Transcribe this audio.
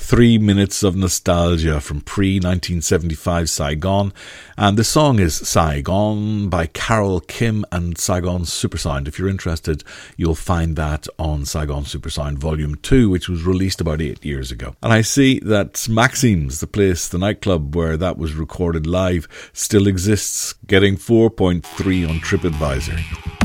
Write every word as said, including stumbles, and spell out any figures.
Three minutes of nostalgia from pre-nineteen seventy-five Saigon, and the song is Saigon by Carole Kim and Saigon Supersound. If you're interested, you'll find that on Saigon Supersound Volume two, which was released about eight years ago. And I see that Maxime's, the place, the nightclub where that was recorded live, still exists, getting four point three on TripAdvisor.